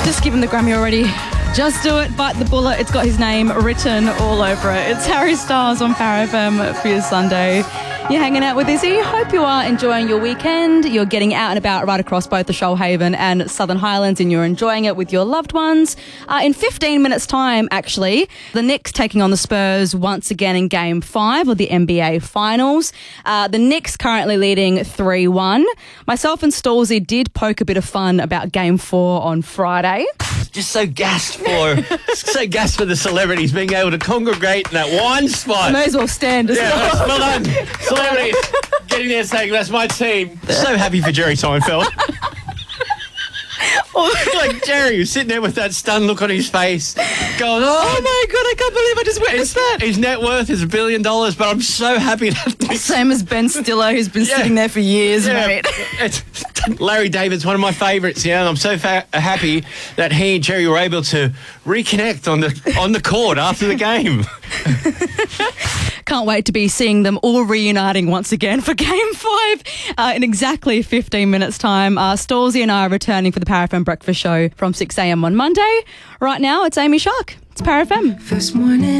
Just give him the Grammy already. Just do it, bite the bullet. It's got his name written all over it. It's Harry Styles on Power FM for your Sunday. You're hanging out with Izzy. Hope you are enjoying your weekend. You're getting out and about right across both the Shoalhaven and Southern Highlands, and you're enjoying it with your loved ones. In 15 minutes' time, actually, the Knicks taking on the Spurs once again in Game 5 of the NBA Finals. The Knicks currently leading 3-1. Myself and Stallsy did poke a bit of fun about Game 4 on Friday. Just so gassed for the celebrities being able to congregate in that one spot. May as well stand as well. Well done, celebrities. Getting there saying, that's my team. So happy for Jerry Seinfeld. Like Jerry was sitting there with that stunned look on his face, going, oh my God, I can't believe I just witnessed that. His net worth is $1 billion, but I'm so happy that Same as Ben Stiller, who's been sitting there for years, mate. Larry David's one of my favourites, and I'm so happy that he and Jerry were able to reconnect on the court after the game. Can't wait to be seeing them all reuniting once again for Game 5 in exactly 15 minutes' time. Stallsy and I are returning for the Power FM Breakfast Show from 6 a.m. on Monday. Right now, it's Amy Shark. It's Power FM. First morning.